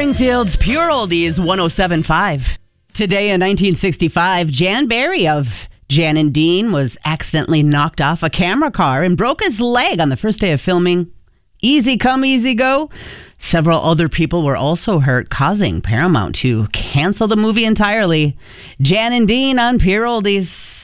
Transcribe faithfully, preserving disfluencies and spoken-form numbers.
Springfield's Pure Oldies one oh seven point five. Today in nineteen sixty-five, Jan Barry of Jan and Dean was accidentally knocked off a camera car and broke his leg on the first day of filming Easy Come, Easy Go. Several other people were also hurt, causing Paramount to cancel the movie entirely. Jan and Dean on Pure Oldies.